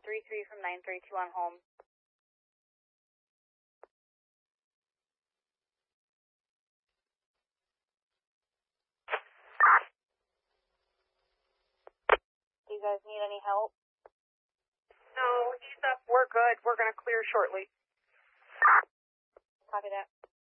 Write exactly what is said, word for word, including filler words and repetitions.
three three from nine three two on home. Do you guys need any help? No, he's up. We're good. We're going to clear shortly. Copy that.